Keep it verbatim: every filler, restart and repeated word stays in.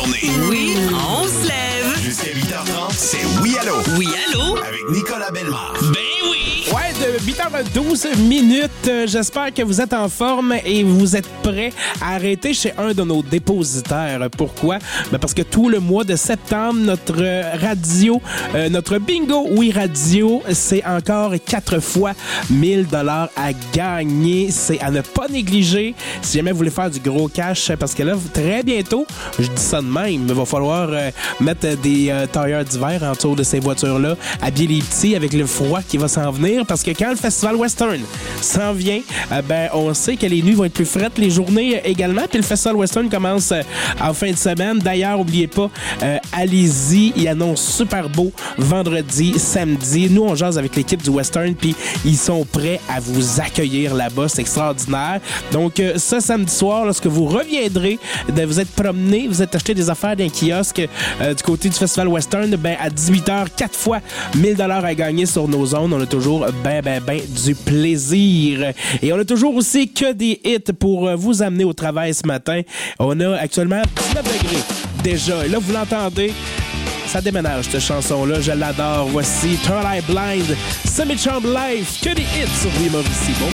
journée. Oui, on se lève. Jusqu'à huit heures trente, c'est Oui Allô. Oui, allô? Avec Nicolas Bellemare. Ben oui. Ouais, de huit heures douze minutes. Euh, j'espère que vous êtes en forme et vous êtes prêts à arrêter chez un de nos dépositaires. Pourquoi? Ben parce que tout le mois de septembre, notre radio, euh, notre bingo Oui Radio, c'est encore quatre fois mille dollars à gagner. C'est à ne pas négliger si jamais vous voulez faire du gros cash, parce que là, très bientôt, je dis ça de même, il va falloir euh, mettre des euh, tailleurs d'hiver autour de ces voitures-là, habiller les petits avec le froid qui va s'en venir, parce que quand le Festival Western s'en vient, euh, ben on sait que les nuits vont être plus frettes, les journées euh, également, puis le Festival Western commence euh, en fin de semaine. D'ailleurs, n'oubliez pas, euh, allez-y, il annonce super beau vendredi, samedi. Nous, on jase avec l'équipe du Western, puis ils sont prêts à vous accueillir là-bas. C'est extraordinaire. Donc, euh, ce samedi soir, lorsque vous reviendrez, de vous êtes promené, vous êtes acheté des affaires d'un kiosque euh, du côté du Festival Western, ben à dix-huit heures, quatre fois mille dollars à gagner sur nos ondes. On a toujours ben, ben, ben du plaisir. Et on a toujours aussi que des hits pour euh, vous amener au travail ce matin. On a actuellement dix-neuf degrés déjà. Et là, vous l'entendez, ça déménage, cette chanson-là. Je l'adore. Voici Third Eye Blind, Semi-Charmed Life, que des hits sur Oui Mauricie. Bon